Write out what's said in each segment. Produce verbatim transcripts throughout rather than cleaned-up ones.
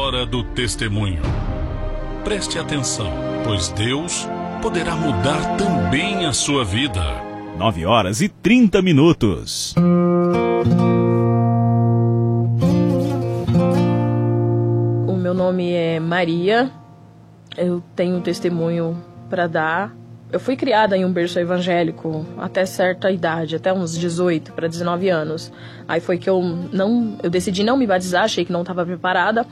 hora do testemunho. Preste atenção, pois Deus poderá mudar também a sua vida. nove horas e trinta minutos. O meu nome é Maria. Eu tenho um testemunho para dar. Eu fui criada em um berço evangélico até certa idade, até uns dezoito para dezenove anos. Aí foi que eu não, eu decidi não me batizar, achei que não estava preparada.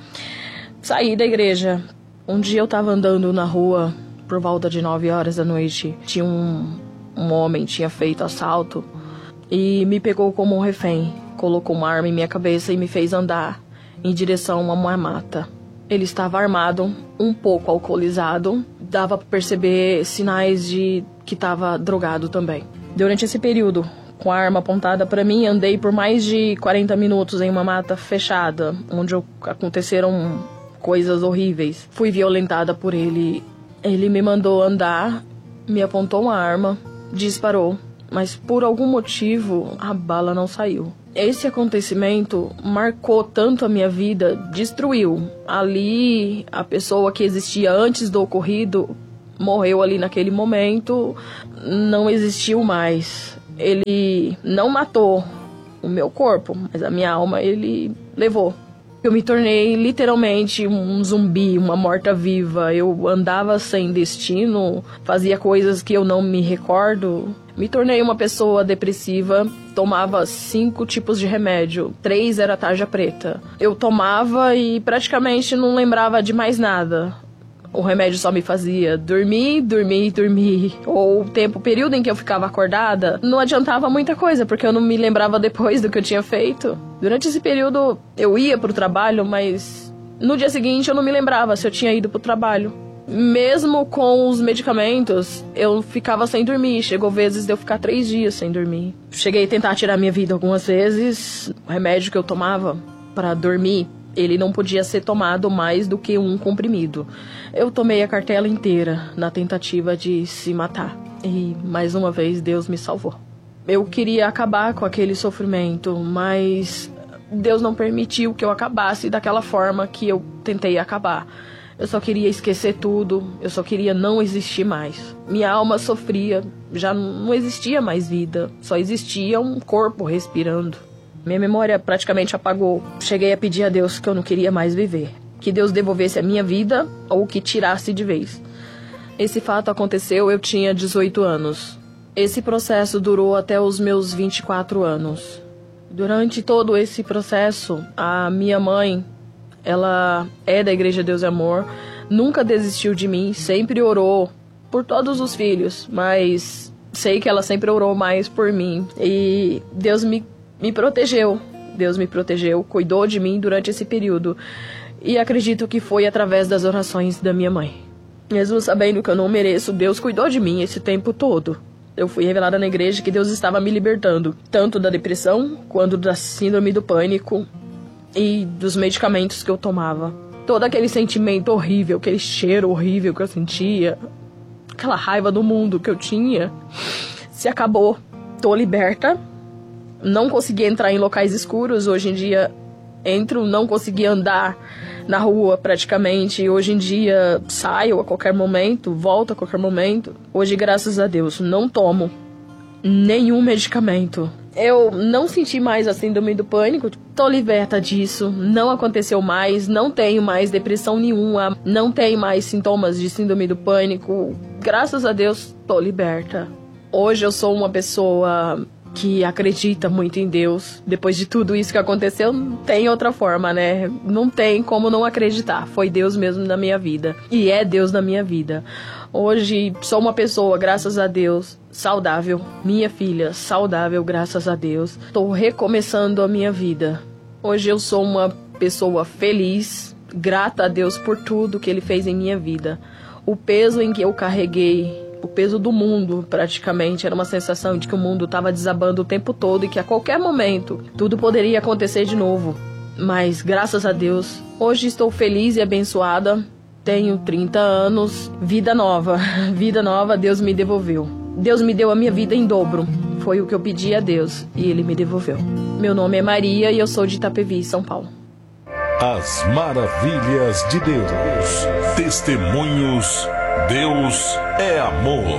Saí da igreja. Um dia eu estava andando na rua por volta de nove horas da noite. Tinha um, um homem, tinha feito assalto e me pegou como um refém. Colocou uma arma em minha cabeça e me fez andar em direção a uma mata. Ele estava armado, um pouco alcoolizado, dava para perceber sinais de que estava drogado também. Durante esse período, com a arma apontada para mim, andei por mais de quarenta minutos em uma mata fechada, onde aconteceram coisas horríveis. Fui violentada por ele. Ele me mandou andar, me apontou uma arma, disparou, mas por algum motivo a bala não saiu. Esse acontecimento marcou tanto a minha vida, destruiu. Ali, a pessoa que existia antes do ocorrido morreu ali naquele momento, não existiu mais. Ele não matou o meu corpo, mas a minha alma ele levou. Eu me tornei literalmente um zumbi, uma morta-viva. Eu andava sem destino, fazia coisas que eu não me recordo. Me tornei uma pessoa depressiva, tomava cinco tipos de remédio, três era tarja preta. Eu tomava e praticamente não lembrava de mais nada. O remédio só me fazia dormir, dormir, dormir. Ou o tempo, o período em que eu ficava acordada, não adiantava muita coisa, porque eu não me lembrava depois do que eu tinha feito. Durante esse período, eu ia pro trabalho, mas no dia seguinte eu não me lembrava se eu tinha ido pro trabalho. Mesmo com os medicamentos, eu ficava sem dormir. Chegou vezes de eu ficar três dias sem dormir. Cheguei a tentar tirar minha vida algumas vezes. O remédio que eu tomava para dormir, ele não podia ser tomado mais do que um comprimido. Eu tomei a cartela inteira na tentativa de se matar. E, mais uma vez, Deus me salvou. Eu queria acabar com aquele sofrimento, mas Deus não permitiu que eu acabasse daquela forma que eu tentei acabar. Eu só queria esquecer tudo, eu só queria não existir mais. Minha alma sofria, já não existia mais vida, só existia um corpo respirando. Minha memória praticamente apagou. Cheguei a pedir a Deus que eu não queria mais viver. Que Deus devolvesse a minha vida ou que tirasse de vez. Esse fato aconteceu, eu tinha dezoito anos. Esse processo durou até os meus vinte e quatro anos. Durante todo esse processo, a minha mãe, ela é da Igreja Deus e Amor, nunca desistiu de mim, sempre orou por todos os filhos, mas sei que ela sempre orou mais por mim. E Deus me Me protegeu, Deus me protegeu, cuidou de mim durante esse período. E acredito que foi através das orações da minha mãe. Mesmo sabendo que eu não mereço, Deus cuidou de mim esse tempo todo. Eu fui revelada na igreja que Deus estava me libertando, tanto da depressão, quanto da síndrome do pânico e dos medicamentos que eu tomava. Todo aquele sentimento horrível, aquele cheiro horrível que eu sentia, aquela raiva do mundo que eu tinha, se acabou. Tô liberta. Não consegui entrar em locais escuros, hoje em dia entro, não consegui andar na rua praticamente, hoje em dia saio a qualquer momento, volto a qualquer momento. Hoje, graças a Deus, não tomo nenhum medicamento. Eu não senti mais a síndrome do pânico, tô liberta disso, não aconteceu mais, não tenho mais depressão nenhuma, não tenho mais sintomas de síndrome do pânico, graças a Deus, tô liberta. Hoje eu sou uma pessoa que acredita muito em Deus. Depois de tudo isso que aconteceu, não tem outra forma, né? Não tem como não acreditar. Foi Deus mesmo na minha vida. E é Deus na minha vida. Hoje sou uma pessoa, graças a Deus, saudável. Minha filha, saudável, graças a Deus. Estou recomeçando a minha vida. Hoje eu sou uma pessoa feliz, grata a Deus por tudo que Ele fez em minha vida. O peso em que eu carreguei, o peso do mundo, praticamente, era uma sensação de que o mundo estava desabando o tempo todo e que a qualquer momento tudo poderia acontecer de novo. Mas, graças a Deus, hoje estou feliz e abençoada, tenho trinta anos, vida nova, vida nova Deus me devolveu. Deus me deu a minha vida em dobro, foi o que eu pedi a Deus e Ele me devolveu. Meu nome é Maria e eu sou de Itapevi, São Paulo. As maravilhas de Deus. Testemunhos. Deus é amor.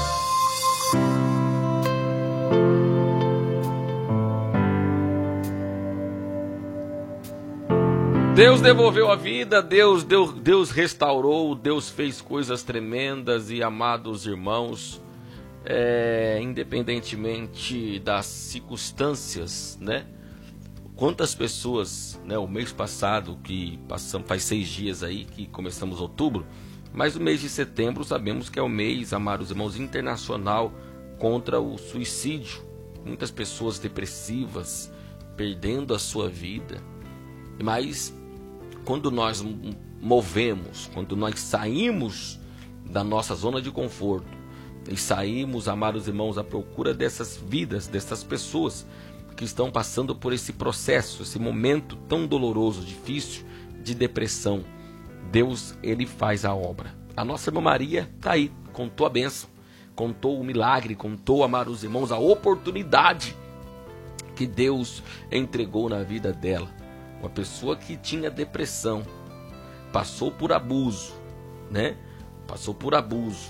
Deus devolveu a vida, Deus, Deus, Deus restaurou, Deus fez coisas tremendas e, amados irmãos, é, independentemente das circunstâncias, né? Quantas pessoas, né, o mês passado, que passamos, faz seis dias aí que começamos outubro, mas o mês de setembro sabemos que é o mês, amados irmãos, internacional contra o suicídio. Muitas pessoas depressivas, perdendo a sua vida. Mas quando nós movemos, quando nós saímos da nossa zona de conforto e saímos, amados irmãos, à procura dessas vidas, dessas pessoas que estão passando por esse processo, esse momento tão doloroso, difícil, de depressão, Deus, Ele faz a obra. A nossa irmã Maria está aí, contou a bênção, contou o milagre, contou, amados irmãos, a oportunidade que Deus entregou na vida dela. Uma pessoa que tinha depressão, passou por abuso, né? Passou por abuso,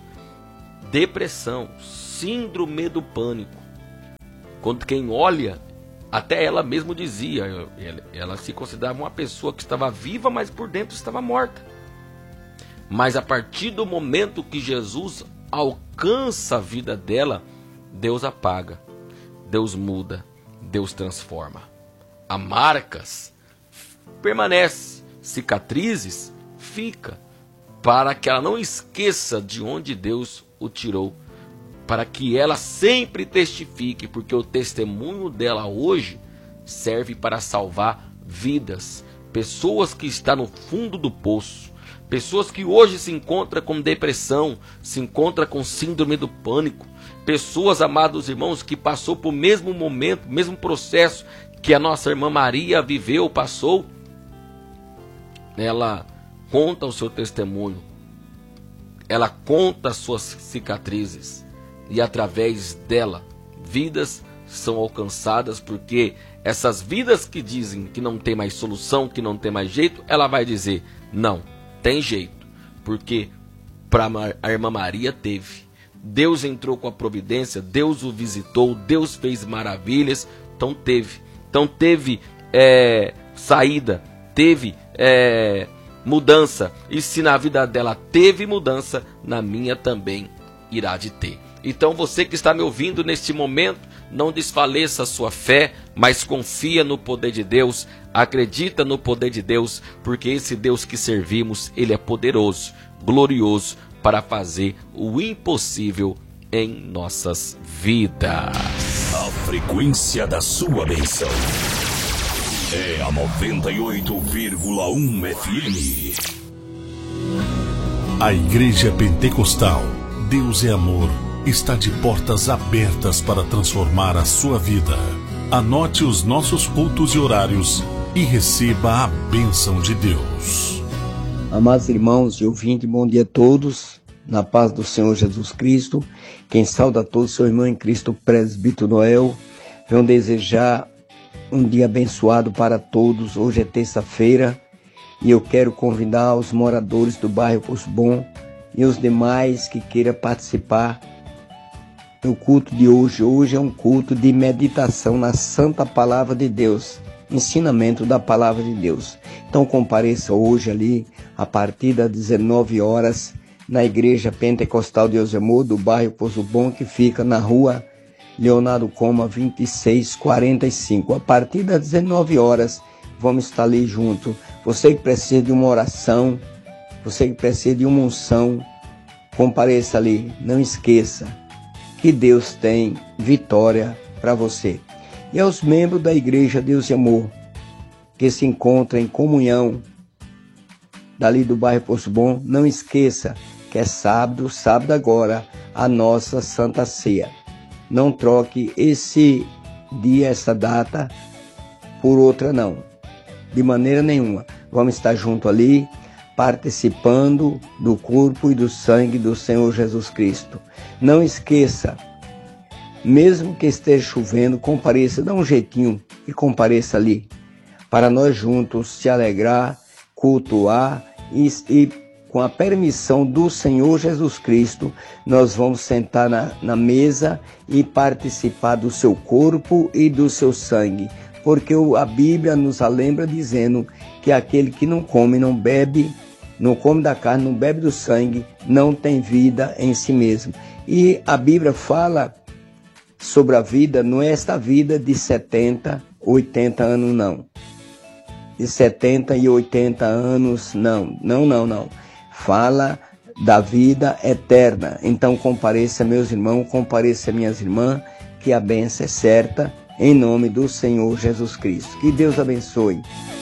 depressão, síndrome do pânico. Quando quem olha, até ela mesma dizia, ela, ela se considerava uma pessoa que estava viva, mas por dentro estava morta. Mas a partir do momento que Jesus alcança a vida dela, Deus apaga, Deus muda, Deus transforma. Há marcas, permanece, cicatrizes, fica, para que ela não esqueça de onde Deus o tirou, para que ela sempre testifique, porque o testemunho dela hoje serve para salvar vidas, pessoas que estão no fundo do poço, pessoas que hoje se encontram com depressão, se encontram com síndrome do pânico, pessoas, amados irmãos, que passou por mesmo momento, mesmo processo que a nossa irmã Maria viveu, passou. Ela conta o seu testemunho, ela conta as suas cicatrizes, e através dela, vidas são alcançadas, porque essas vidas que dizem que não tem mais solução, que não tem mais jeito, ela vai dizer, não, tem jeito, porque para a irmã Maria teve. Deus entrou com a providência, Deus o visitou, Deus fez maravilhas, então teve. Então teve é, saída, teve é, mudança, e se na vida dela teve mudança, na minha também irá de ter. Então você que está me ouvindo neste momento, não desfaleça a sua fé, mas confia no poder de Deus, acredita no poder de Deus, porque esse Deus que servimos, Ele é poderoso, glorioso, para fazer o impossível em nossas vidas. A frequência da sua bênção é a noventa e oito vírgula um F M. A Igreja Pentecostal Deus é Amor está de portas abertas para transformar a sua vida. Anote os nossos cultos e horários e receba a bênção de Deus. Amados irmãos e ouvintes, bom dia a todos, na paz do Senhor Jesus Cristo. Quem sauda a todos, seu irmão em Cristo, Presbítero Noel. Venho desejar um dia abençoado para todos. Hoje é terça-feira e eu quero convidar os moradores do bairro Poço Bom e os demais que queiram participar do culto de hoje. Hoje é um culto de meditação na Santa Palavra de Deus, ensinamento da Palavra de Deus. Então compareça hoje ali, a partir das dezenove horas, na Igreja Pentecostal Deus é Amor, do bairro Poço Bom, que fica na rua Leonardo Coma, vinte e seis quarenta e cinco. A partir das dezenove horas, vamos estar ali junto. Você que precisa de uma oração, você que precisa de uma unção, compareça ali. Não esqueça que Deus tem vitória para você. E aos membros da Igreja Deus e Amor, que se encontram em comunhão dali do bairro Poço Bom, não esqueça que é sábado, sábado agora, a nossa Santa Ceia. Não troque esse dia, essa data, por outra não. De maneira nenhuma. Vamos estar junto ali, participando do corpo e do sangue do Senhor Jesus Cristo. Não esqueça, mesmo que esteja chovendo, compareça, dá um jeitinho e compareça ali. para nós juntos se alegrar, cultuar e, e com a permissão do Senhor Jesus Cristo, nós vamos sentar na, na mesa e participar do seu corpo e do seu sangue. Porque a Bíblia nos lembra dizendo que aquele que não come, não bebe, não come da carne, não bebe do sangue, não tem vida em si mesmo. E a Bíblia fala sobre a vida, não é esta vida de setenta, oitenta anos, não. De setenta e oitenta anos, não. Não, não, não. Fala da vida eterna. Então compareça, meus irmãos, compareça, minhas irmãs, que a bênção é certa, em nome do Senhor Jesus Cristo. Que Deus abençoe.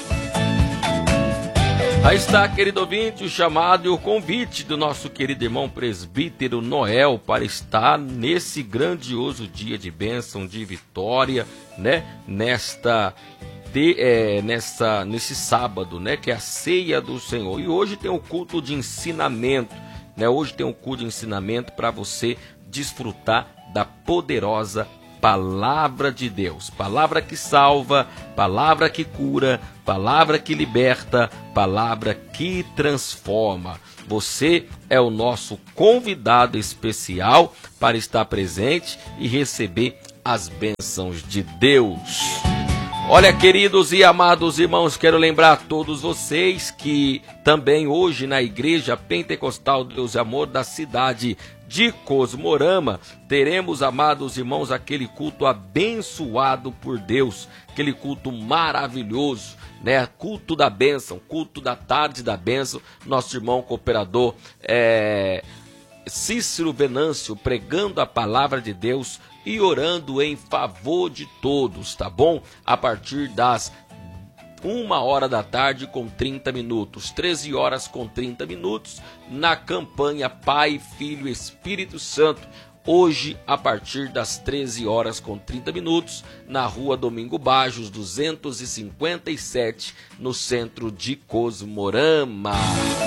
Aí está, querido ouvinte, o chamado e o convite do nosso querido irmão presbítero Noel para estar nesse grandioso dia de bênção, de vitória, né? Nesta, de, é, nessa, nesse sábado, né? Que é a ceia do Senhor. E hoje tem o culto de ensinamento, né? Hoje tem um culto de ensinamento para você desfrutar da poderosa palavra de Deus, palavra que salva, palavra que cura, palavra que liberta, palavra que transforma. Você é o nosso convidado especial para estar presente e receber as bênçãos de Deus. Olha, queridos e amados irmãos, quero lembrar a todos vocês que também hoje na Igreja Pentecostal Deus e Amor da cidade de Cosmorama, teremos, amados irmãos, aquele culto abençoado por Deus, aquele culto maravilhoso, né? Culto da bênção, culto da tarde da bênção. Nosso irmão cooperador é, Cícero Venâncio pregando a palavra de Deus e orando em favor de todos, tá bom? A partir das uma hora da tarde com trinta minutos, treze horas com trinta minutos, na campanha Pai, Filho e Espírito Santo, hoje a partir das treze horas com trinta minutos, na rua Domingo Bajos, duzentos e cinquenta e sete, no centro de Cosmorama.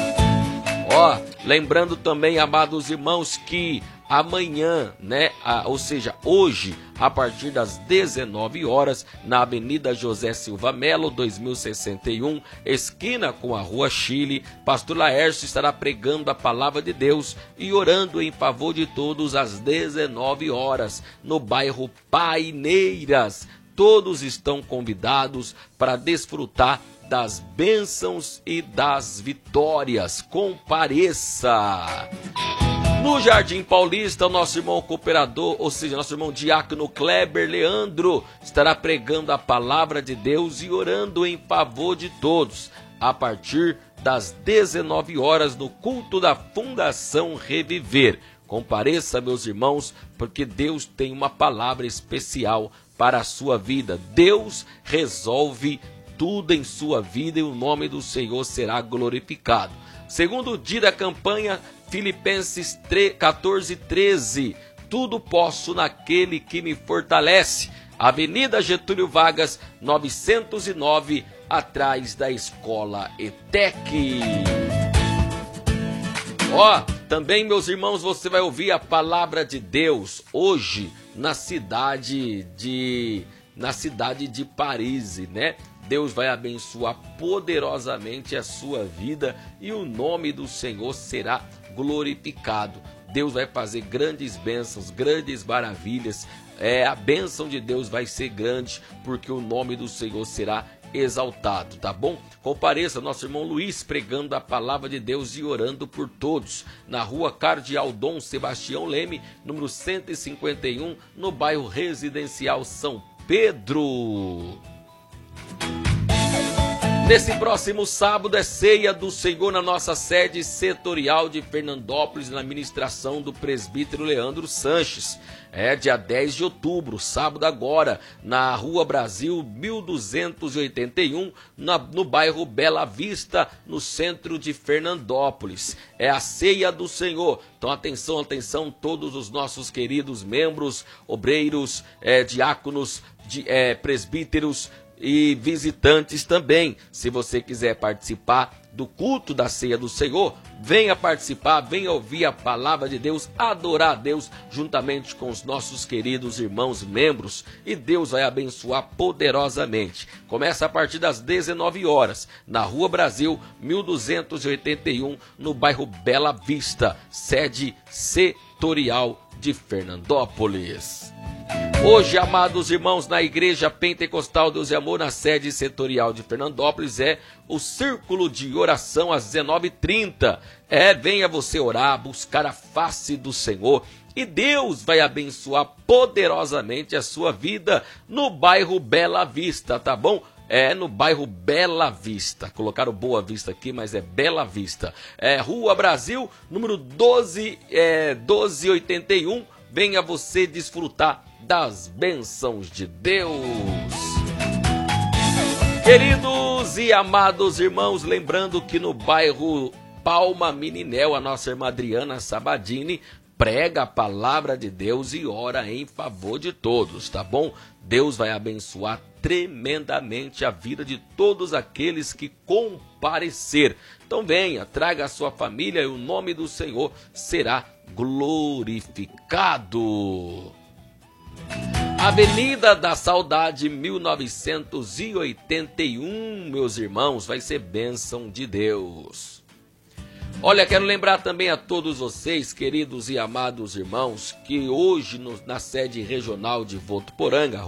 Ó, lembrando também, amados irmãos, que amanhã, né, a, ou seja, hoje, a partir das dezenove horas, na Avenida José Silva Melo, dois mil e sessenta e um, esquina com a Rua Chile, pastor Laércio estará pregando a palavra de Deus e orando em favor de todos às dezenove horas, no bairro Paineiras. Todos estão convidados para desfrutar das bênçãos e das vitórias. Compareça! No Jardim Paulista, o nosso irmão cooperador, ou seja, nosso irmão diácono Kleber Leandro, estará pregando a palavra de Deus e orando em favor de todos, a partir das dezenove horas, no culto da Fundação Reviver. Compareça, meus irmãos, porque Deus tem uma palavra especial para a sua vida. Deus resolve tudo em sua vida e o nome do Senhor será glorificado. Segundo dia da campanha, Filipenses quatorze, treze, tudo posso naquele que me fortalece. Avenida Getúlio Vargas, novecentos e nove, atrás da Escola E T E C. Ó, também, meus irmãos, você vai ouvir a palavra de Deus hoje na cidade de, na cidade de Paris, né? Deus vai abençoar poderosamente a sua vida e o nome do Senhor será glorificado. Deus vai fazer grandes bênçãos, grandes maravilhas. É, a bênção de Deus vai ser grande porque o nome do Senhor será exaltado, tá bom? Compareça, nosso irmão Luiz pregando a palavra de Deus e orando por todos, na rua Cardeal Dom Sebastião Leme, número cento e cinquenta e um, no bairro Residencial São Pedro. Nesse próximo sábado é ceia do Senhor na nossa sede setorial de Fernandópolis, na ministração do presbítero Leandro Sanches. É dia dez de outubro, sábado agora, na Rua Brasil mil duzentos e oitenta e um, na, no bairro Bela Vista, no centro de Fernandópolis. É a ceia do Senhor. Então atenção, atenção, todos os nossos queridos membros, obreiros, é, diáconos, de, é, presbíteros, e visitantes também. Se você quiser participar do culto da Ceia do Senhor, venha participar, venha ouvir a palavra de Deus, adorar a Deus juntamente com os nossos queridos irmãos membros, e Deus vai abençoar poderosamente. Começa a partir das dezenove horas, na Rua Brasil, mil duzentos e oitenta e um, no bairro Bela Vista, sede setorial de Fernandópolis. Hoje, amados irmãos, na Igreja Pentecostal Deus e Amor, na sede setorial de Fernandópolis, é o Círculo de Oração às dezenove e trinta. É, venha você orar, buscar a face do Senhor, e Deus vai abençoar poderosamente a sua vida no bairro Bela Vista, tá bom? É no bairro Bela Vista. Colocaram Boa Vista aqui, mas é Bela Vista. É Rua Brasil, número doze, é, doze oitenta e um. Venha você desfrutar das bênçãos de Deus. Queridos e amados irmãos, lembrando que no bairro Palma Mininel, a nossa irmã Adriana Sabadini prega a palavra de Deus e ora em favor de todos, tá bom? Deus vai abençoar tremendamente a vida de todos aqueles que comparecer. Então venha, traga a sua família e o nome do Senhor será glorificado. Avenida da Saudade, mil novecentos e oitenta e um, meus irmãos, vai ser bênção de Deus. Olha, quero lembrar também a todos vocês, queridos e amados irmãos, que hoje no, na sede regional de Votuporanga,